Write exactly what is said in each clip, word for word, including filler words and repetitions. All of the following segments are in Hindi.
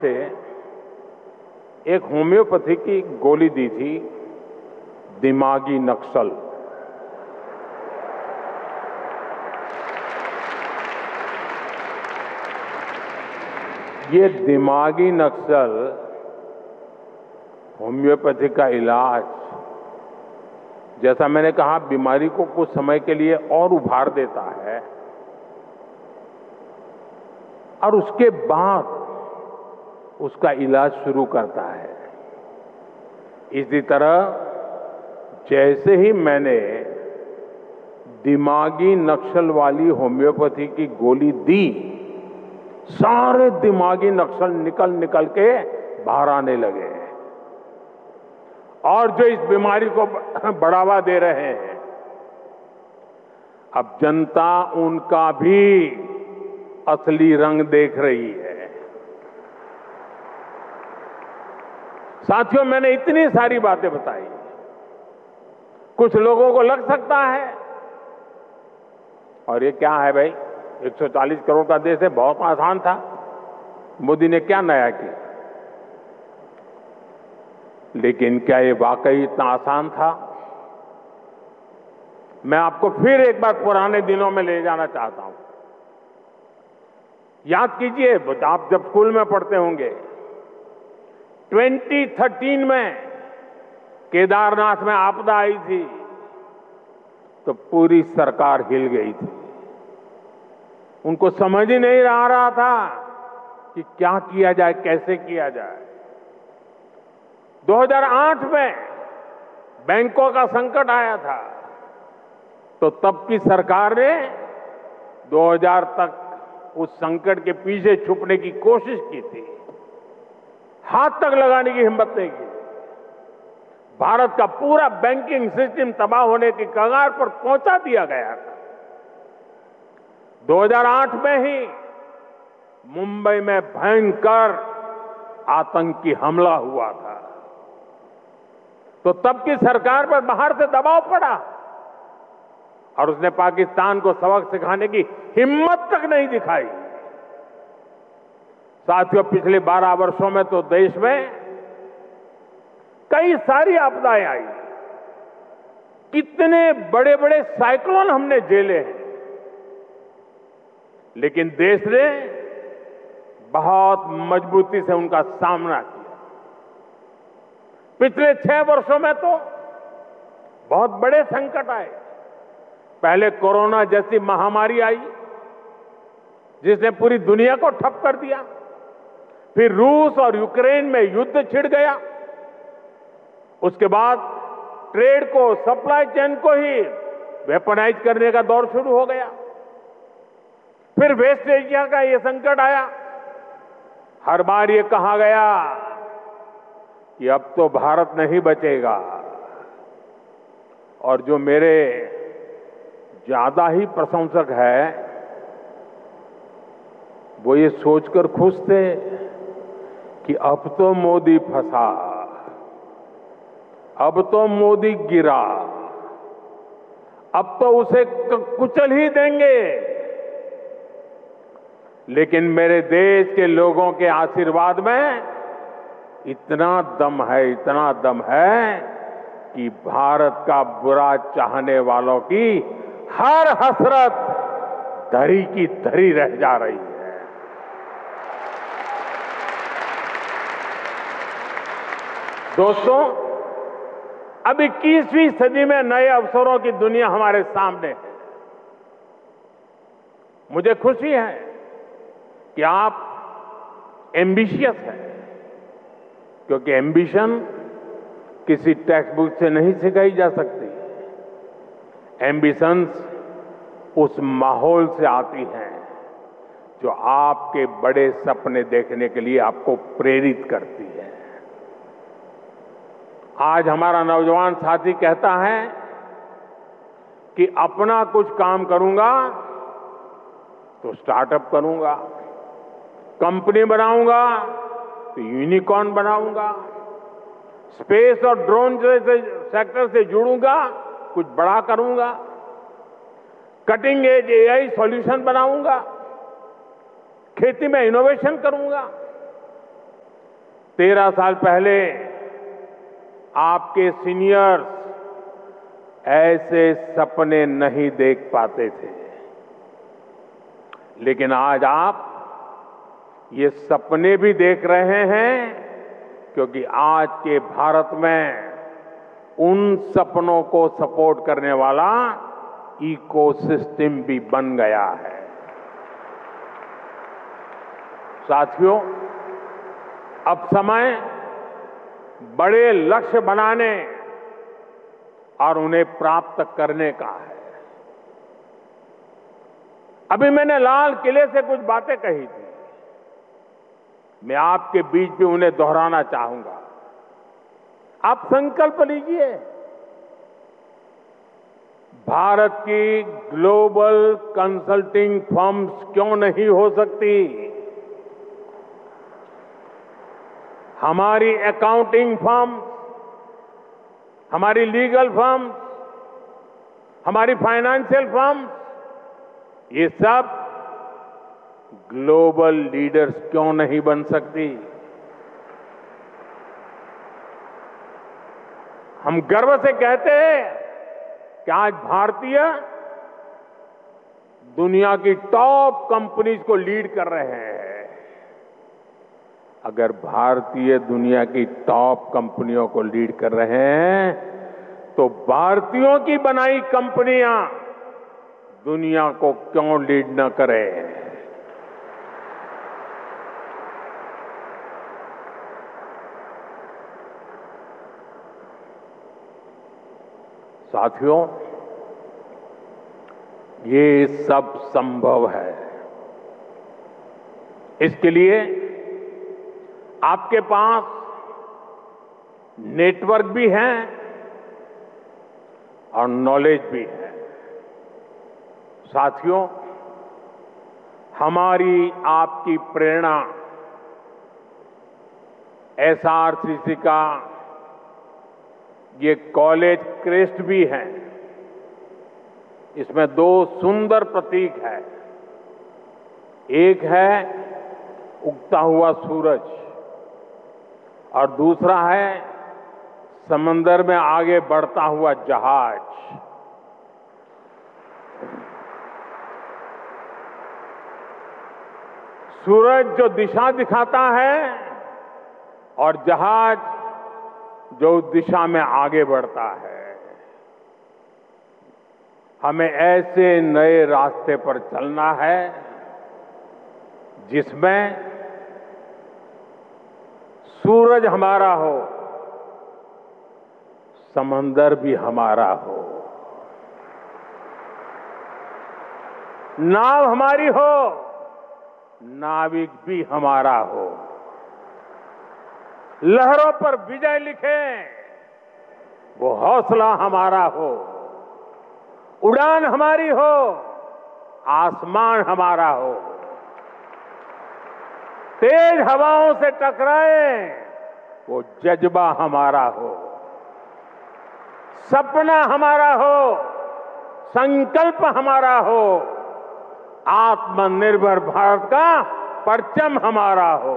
से एक होम्योपैथी की गोली दी थी, दिमागी नक्सल। ये दिमागी नक्सल होम्योपैथी का इलाज, जैसा मैंने कहा, बीमारी को कुछ समय के लिए और उभार देता है और उसके बाद उसका इलाज शुरू करता है। इसी तरह जैसे ही मैंने दिमागी नक्सल वाली होम्योपैथी की गोली दी, सारे दिमागी नक्सल निकल निकल के बाहर आने लगे और जो इस बीमारी को बढ़ावा दे रहे हैं, अब जनता उनका भी असली रंग देख रही है। साथियों, मैंने इतनी सारी बातें बताई, कुछ लोगों को लग सकता है और ये क्या है भाई, एक सौ चालीस करोड़ का देश है, बहुत आसान था, मोदी ने क्या नया किया। लेकिन क्या ये वाकई इतना आसान था? मैं आपको फिर एक बार पुराने दिनों में ले जाना चाहता हूं। याद कीजिए, आप जब स्कूल में पढ़ते होंगे, दो हज़ार तेरह में केदारनाथ में आपदा आई थी तो पूरी सरकार हिल गई थी। उनको समझ ही नहीं आ रहा था कि क्या किया जाए, कैसे किया जाए। दो हज़ार आठ में बैंकों का संकट आया था तो तब की सरकार ने दो हज़ार तक उस संकट के पीछे छुपने की कोशिश की थी, हाथ तक लगाने की हिम्मत नहीं की। भारत का पूरा बैंकिंग सिस्टम तबाह होने की कगार पर पहुंचा दिया गया था। दो हज़ार आठ में ही मुंबई में भयंकर आतंकी हमला हुआ था तो तब की सरकार पर बाहर से दबाव पड़ा और उसने पाकिस्तान को सबक सिखाने की हिम्मत तक नहीं दिखाई। साथियों, पिछले बारह वर्षों में तो देश में कई सारी आपदाएं आई, कितने बड़े बड़े साइक्लोन हमने झेले हैं, लेकिन देश ने बहुत मजबूती से उनका सामना किया। पिछले छह वर्षों में तो बहुत बड़े संकट आए। पहले कोरोना जैसी महामारी आई जिसने पूरी दुनिया को ठप कर दिया। फिर रूस और यूक्रेन में युद्ध छिड़ गया। उसके बाद ट्रेड को, सप्लाई चेन को ही वेपनाइज करने का दौर शुरू हो गया। फिर वेस्ट एशिया का ये संकट आया। हर बार ये कहा गया कि अब तो भारत नहीं बचेगा, और जो मेरे ज्यादा ही प्रशंसक है वो ये सोचकर खुश थे कि अब तो मोदी फंसा, अब तो मोदी गिरा, अब तो उसे कुचल ही देंगे। लेकिन मेरे देश के लोगों के आशीर्वाद में इतना दम है, इतना दम है कि भारत का बुरा चाहने वालों की हर हसरत धरी की धरी रह जा रही है। दोस्तों, अब इक्कीसवीं सदी में नए अवसरों की दुनिया हमारे सामने है। मुझे खुशी है कि आप एम्बिशियस हैं, क्योंकि एम्बिशन किसी टेक्स्ट बुक से नहीं सिखाई जा सकती। एम्बिशंस उस माहौल से आती हैं जो आपके बड़े सपने देखने के लिए आपको प्रेरित करती है। आज हमारा नौजवान साथी कहता है कि अपना कुछ काम करूंगा तो स्टार्टअप करूंगा, कंपनी बनाऊंगा तो यूनिकॉर्न बनाऊंगा, स्पेस और ड्रोन जैसे सेक्टर से जुड़ूंगा, कुछ बड़ा करूंगा, कटिंग एज एआई सॉल्यूशन बनाऊंगा, खेती में इनोवेशन करूंगा। तेरह साल पहले आपके सीनियर्स ऐसे सपने नहीं देख पाते थे, लेकिन आज आप ये सपने भी देख रहे हैं, क्योंकि आज के भारत में उन सपनों को सपोर्ट करने वाला इकोसिस्टम भी बन गया है। साथियों, अब समय बड़े लक्ष्य बनाने और उन्हें प्राप्त करने का है। अभी मैंने लाल किले से कुछ बातें कही थी, मैं आपके बीच में उन्हें दोहराना चाहूंगा। आप संकल्प लीजिए, भारत की ग्लोबल कंसल्टिंग फर्म्स क्यों नहीं हो सकती? हमारी अकाउंटिंग फर्म्स, हमारी लीगल फर्म्स, हमारी फाइनेंशियल फर्म्स, ये सब ग्लोबल लीडर्स क्यों नहीं बन सकती? हम गर्व से कहते हैं कि आज भारतीय दुनिया की टॉप कंपनीज को लीड कर रहे हैं। अगर भारतीय दुनिया की टॉप कंपनियों को लीड कर रहे हैं, तो भारतीयों की बनाई कंपनियां दुनिया को क्यों लीड न करें? साथियों, ये सब संभव है। इसके लिए आपके पास नेटवर्क भी है और नॉलेज भी है। साथियों, हमारी आपकी प्रेरणा एसआरसीसी का ये कॉलेज क्रेस्ट भी है। इसमें दो सुंदर प्रतीक है, एक है उगता हुआ सूरज और दूसरा है समंदर में आगे बढ़ता हुआ जहाज। सूरज जो दिशा दिखाता है और जहाज जो दिशा में आगे बढ़ता है। हमें ऐसे नए रास्ते पर चलना है जिसमें सूरज हमारा हो, समंदर भी हमारा हो, नाव हमारी हो, नाविक भी हमारा हो, लहरों पर विजय लिखे वो हौसला हमारा हो, उड़ान हमारी हो, आसमान हमारा हो, तेज हवाओं से टकराए वो जज्बा हमारा हो, सपना हमारा हो, संकल्प हमारा हो, आत्मनिर्भर भारत का परचम हमारा हो।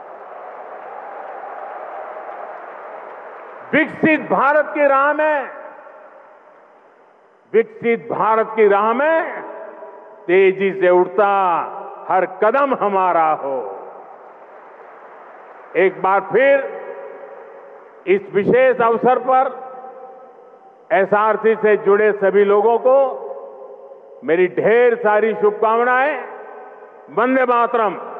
विकसित भारत की राह में विकसित भारत की राह में तेजी से उड़ता हर कदम हमारा हो। एक बार फिर इस विशेष अवसर पर एसआरसी से जुड़े सभी लोगों को मेरी ढेर सारी शुभकामनाएं। वंदे मातरम।